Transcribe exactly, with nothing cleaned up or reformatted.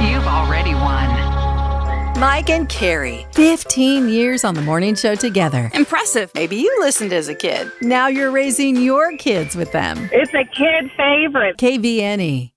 You've already won. Mike and Carrie, fifteen years on the morning show together. Impressive. Maybe you listened as a kid. Now you're raising your kids with them. It's a kid favorite. K V N E.